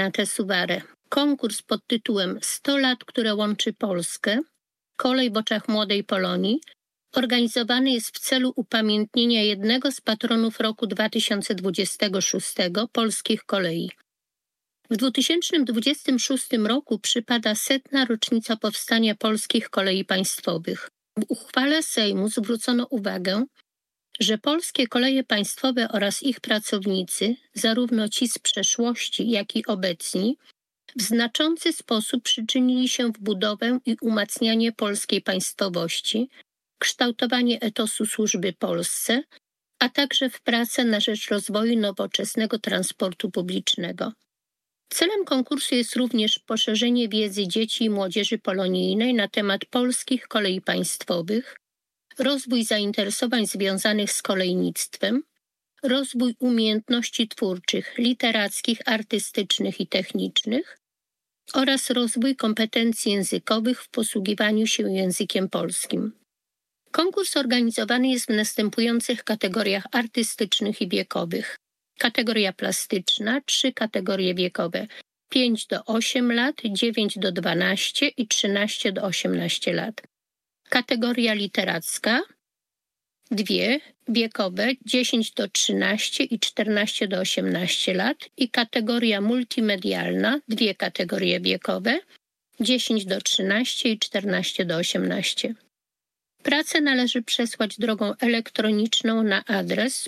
Renate Suware. Konkurs pod tytułem 100 lat, które łączy Polskę, kolej w oczach młodej Polonii, organizowany jest w celu upamiętnienia jednego z patronów roku 2026 polskich kolei. W 2026 roku przypada 100. rocznica powstania polskich kolei państwowych. W uchwale Sejmu zwrócono uwagę, że polskie koleje państwowe oraz ich pracownicy, zarówno ci z przeszłości, jak i obecni, w znaczący sposób przyczynili się w budowę i umacnianie polskiej państwowości, kształtowanie etosu służby Polsce, a także w pracę na rzecz rozwoju nowoczesnego transportu publicznego. Celem konkursu jest również poszerzenie wiedzy dzieci i młodzieży polonijnej na temat polskich kolei państwowych, rozwój zainteresowań związanych z kolejnictwem, rozwój umiejętności twórczych, literackich, artystycznych i technicznych oraz rozwój kompetencji językowych w posługiwaniu się językiem polskim. Konkurs organizowany jest w następujących kategoriach artystycznych i wiekowych. Kategoria plastyczna, 3 kategorie wiekowe, 5 do 8 lat, 9 do 12 i 13 do 18 lat. Kategoria literacka, 2 wiekowe, 10 do 13 i 14 do 18 lat i kategoria multimedialna, 2 kategorie wiekowe, 10 do 13 i 14 do 18. Pracę należy przesłać drogą elektroniczną na adres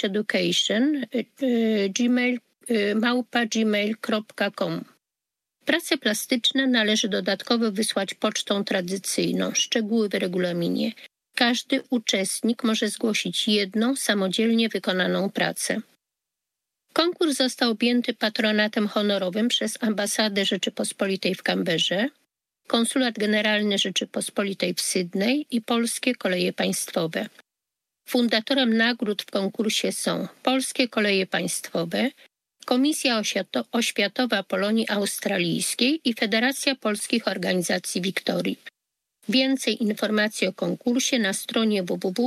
polisheducation@gmail.com. Prace plastyczne należy dodatkowo wysłać pocztą tradycyjną, szczegóły w regulaminie. Każdy uczestnik może zgłosić jedną samodzielnie wykonaną pracę. Konkurs został objęty patronatem honorowym przez Ambasadę Rzeczypospolitej w Kamberze, Konsulat Generalny Rzeczypospolitej w Sydney i Polskie Koleje Państwowe. Fundatorem nagród w konkursie są Polskie Koleje Państwowe, Komisja Oświatowa Polonii Australijskiej i Federacja Polskich Organizacji Wiktorii. Więcej informacji o konkursie na stronie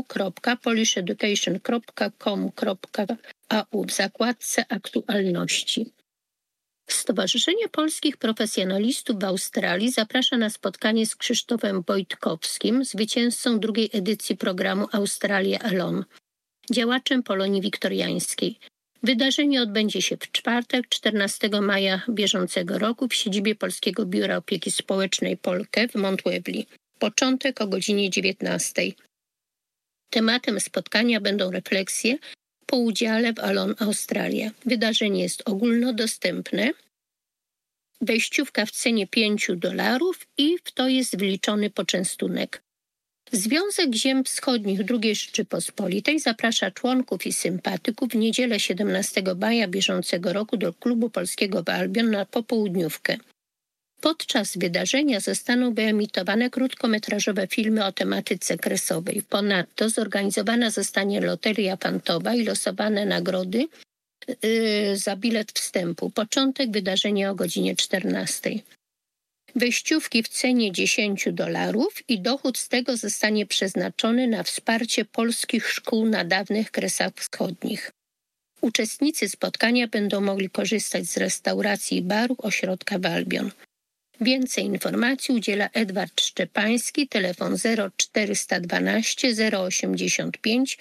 www.polisheducation.com.au w zakładce Aktualności. Stowarzyszenie Polskich Profesjonalistów w Australii zaprasza na spotkanie z Krzysztofem Wojtkowskim, zwycięzcą drugiej edycji programu Australia Alone, działaczem Polonii Wiktoriańskiej. Wydarzenie odbędzie się w czwartek, 14 maja bieżącego roku w siedzibie Polskiego Biura Opieki Społecznej Polke w Mount Webley. Początek o godzinie 19. Tematem spotkania będą refleksje po udziale w Alone Australia. Wydarzenie jest ogólnodostępne. Wejściówka w cenie $5 i w to jest wliczony poczęstunek. Związek Ziem Wschodnich II Rzeczypospolitej zaprasza członków i sympatyków w niedzielę 17 maja bieżącego roku do klubu polskiego w Albion na popołudniówkę. Podczas wydarzenia zostaną wyemitowane krótkometrażowe filmy o tematyce kresowej. Ponadto zorganizowana zostanie loteria fantowa i losowane nagrody za bilet wstępu. Początek wydarzenia o godzinie 14. Wejściówki w cenie $10 i dochód z tego zostanie przeznaczony na wsparcie polskich szkół na dawnych Kresach Wschodnich. Uczestnicy spotkania będą mogli korzystać z restauracji i baru ośrodka w Albion. Więcej informacji udziela Edward Szczepański, telefon 0412 085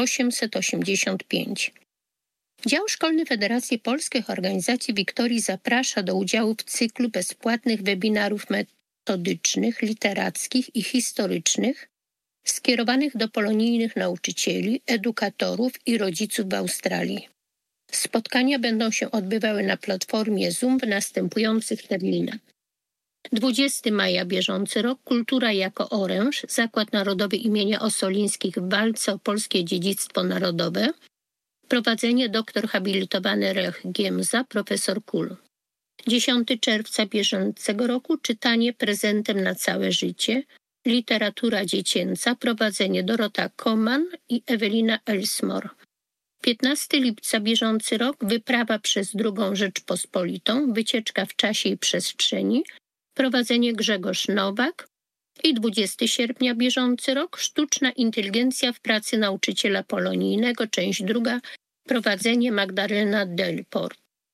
885. Dział Szkolny Federacji Polskich Organizacji Wiktorii zaprasza do udziału w cyklu bezpłatnych webinarów metodycznych, literackich i historycznych skierowanych do polonijnych nauczycieli, edukatorów i rodziców w Australii. Spotkania będą się odbywały na platformie Zoom w następujących terminach. 20 maja bieżący rok Kultura jako oręż, Zakład Narodowy imienia Ossolińskich w walce o polskie dziedzictwo narodowe. Prowadzenie doktor habilitowany Rech Giemza, profesor Kul. 10 czerwca bieżącego roku czytanie prezentem na całe życie. Literatura dziecięca, prowadzenie Dorota Koman i Ewelina Elsmore. 15 lipca bieżący rok wyprawa przez II Rzeczpospolitą, wycieczka w czasie i przestrzeni. Prowadzenie Grzegorz Nowak i 20 sierpnia bieżący rok Sztuczna inteligencja w pracy nauczyciela polonijnego, część 2, prowadzenie Magdalena Delport.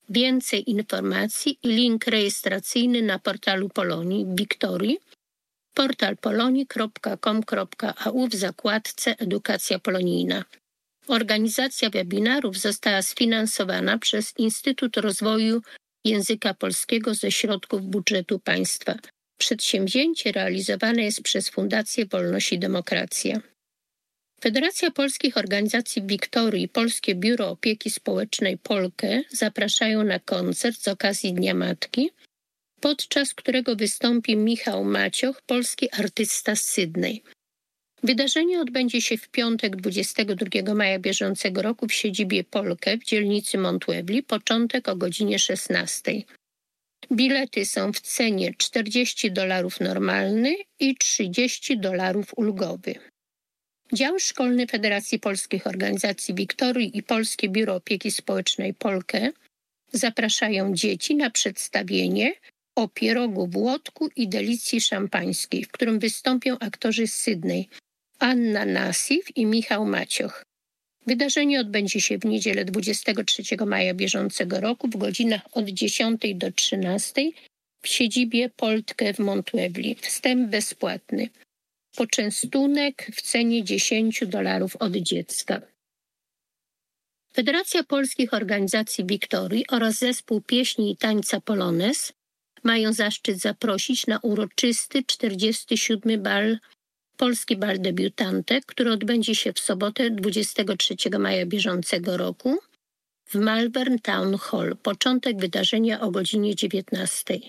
Więcej informacji i link rejestracyjny na portalu Polonii w Wiktorii, portalpolonii.com.au w zakładce Edukacja Polonijna. Organizacja webinarów została sfinansowana przez Instytut Rozwoju Języka Polskiego ze środków budżetu państwa. Przedsięwzięcie realizowane jest przez Fundację Wolność i Demokracja. Federacja Polskich Organizacji w Wiktorii i Polskie Biuro Opieki Społecznej Polkę zapraszają na koncert z okazji Dnia Matki, podczas którego wystąpi Michał Macioch, polski artysta z Sydney. Wydarzenie odbędzie się w piątek 22 maja bieżącego roku w siedzibie Polkę w dzielnicy Montwebli, początek o godzinie 16. Bilety są w cenie $40 normalny i $30 ulgowy. Dział Szkolny Federacji Polskich Organizacji Wiktorii i Polskie Biuro Opieki Społecznej Polkę zapraszają dzieci na przedstawienie o pierogu w Łotku i delicji szampańskiej, w którym wystąpią aktorzy z Sydney Anna Nasif i Michał Macioch. Wydarzenie odbędzie się w niedzielę 23 maja bieżącego roku w godzinach od 10 do 13 w siedzibie Polkę w Montwebli. Wstęp bezpłatny. Poczęstunek w cenie $10 od dziecka. Federacja Polskich Organizacji Wiktorii oraz Zespół Pieśni i Tańca Polones mają zaszczyt zaprosić na uroczysty 47. Polski Bal Debiutantek, który odbędzie się w sobotę 23 maja bieżącego roku w Malvern Town Hall. Początek wydarzenia o godzinie 19.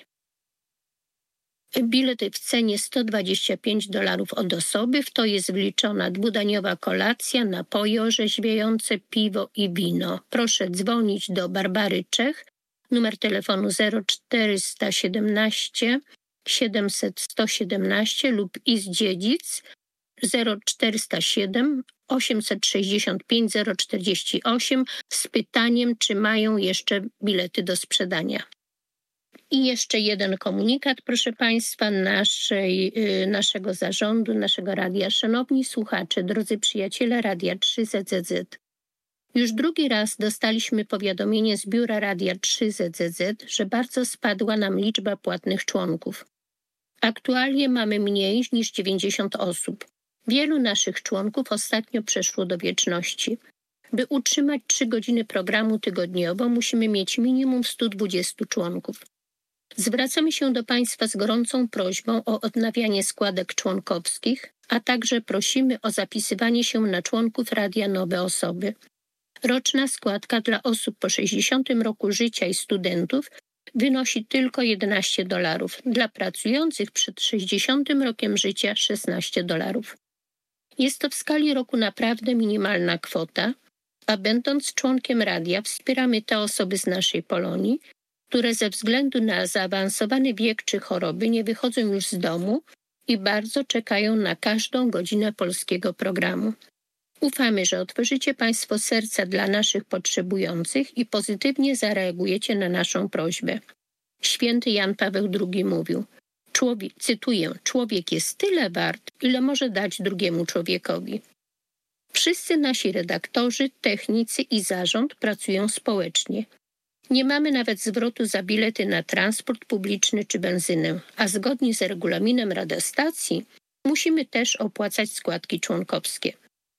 Bilety w cenie $125 od osoby, w to jest wliczona dwudaniowa kolacja, napoje orzeźwiające, piwo i wino. Proszę dzwonić do Barbary Czech, numer telefonu 0417 700 117 lub Iz Dziedzic 0407 865 048 z pytaniem, czy mają jeszcze bilety do sprzedania. I jeszcze jeden komunikat, proszę Państwa, naszego zarządu, naszego radia. Szanowni słuchacze, drodzy przyjaciele Radia 3 ZZZ. Już drugi raz dostaliśmy powiadomienie z biura Radia 3 ZZZ, że bardzo spadła nam liczba płatnych członków. Aktualnie mamy mniej niż 90 osób. Wielu naszych członków ostatnio przeszło do wieczności. By utrzymać 3 godziny programu tygodniowo, musimy mieć minimum 120 członków. Zwracamy się do Państwa z gorącą prośbą o odnawianie składek członkowskich, a także prosimy o zapisywanie się na członków Radia Nowe Osoby. Roczna składka dla osób po 60 roku życia i studentów wynosi tylko $11, dla pracujących przed 60 rokiem życia $16. Jest to w skali roku naprawdę minimalna kwota, a będąc członkiem radia wspieramy te osoby z naszej Polonii, które ze względu na zaawansowany wiek czy choroby nie wychodzą już z domu i bardzo czekają na każdą godzinę polskiego programu. Ufamy, że otworzycie Państwo serca dla naszych potrzebujących i pozytywnie zareagujecie na naszą prośbę. Święty Jan Paweł II mówił, cytuję, człowiek jest tyle wart, ile może dać drugiemu człowiekowi. Wszyscy nasi redaktorzy, technicy i zarząd pracują społecznie. Nie mamy nawet zwrotu za bilety na transport publiczny czy benzynę, a zgodnie z regulaminem radiostacji musimy też opłacać składki członkowskie.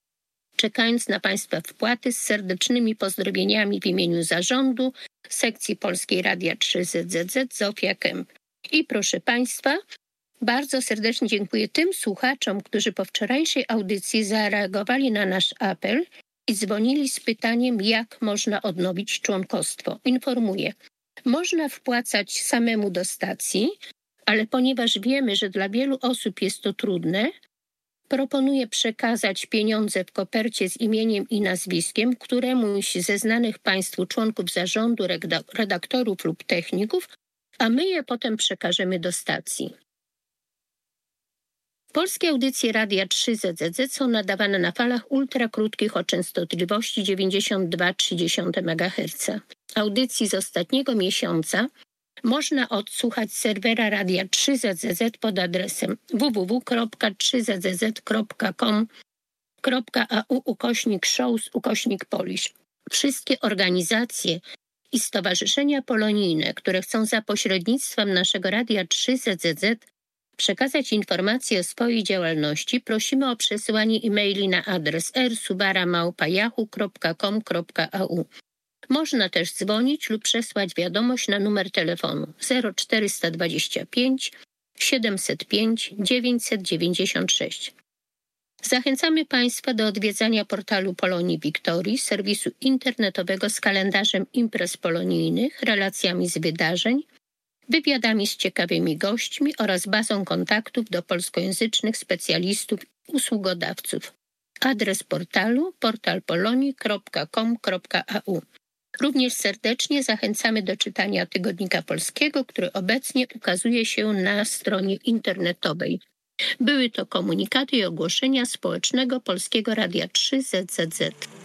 Czekając na Państwa wpłaty, z serdecznymi pozdrowieniami w imieniu zarządu sekcji Polskiej Radia 3 ZZZ Zofia Kęp. I proszę Państwa, bardzo serdecznie dziękuję tym słuchaczom, którzy po wczorajszej audycji zareagowali na nasz apel i dzwonili z pytaniem, jak można odnowić członkostwo. Informuję, można wpłacać samemu do stacji, ale ponieważ wiemy, że dla wielu osób jest to trudne, proponuję przekazać pieniądze w kopercie z imieniem i nazwiskiem któremuś ze znanych Państwu członków zarządu, redaktorów lub techników, a my je potem przekażemy do stacji. Polskie audycje Radia 3 ZZZ są nadawane na falach ultrakrótkich o częstotliwości 92,3 MHz. Audycji z ostatniego miesiąca można odsłuchać z serwera Radia 3 ZZZ pod adresem www.3zzz.com.au/shows/Polish. Wszystkie organizacje i stowarzyszenia polonijne, które chcą za pośrednictwem naszego Radia 3 ZZZ przekazać informacje o swojej działalności, prosimy o przesyłanie e-maili na adres rsubara@yahoo.com.au. Można też dzwonić lub przesłać wiadomość na numer telefonu 0425 705 996. Zachęcamy Państwa do odwiedzania portalu Polonii Wiktorii, serwisu internetowego z kalendarzem imprez polonijnych, relacjami z wydarzeń, wywiadami z ciekawymi gośćmi oraz bazą kontaktów do polskojęzycznych specjalistów i usługodawców. Adres portalu portalpolonii.com.au. Również serdecznie zachęcamy do czytania Tygodnika Polskiego, który obecnie ukazuje się na stronie internetowej. Były to komunikaty i ogłoszenia Społecznego Polskiego Radia 3 ZZZ.